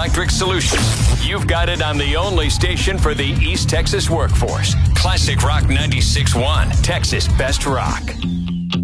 Electric Solutions. You've got it on the only station for the East Texas workforce. Classic Rock 96.1, Texas Best Rock.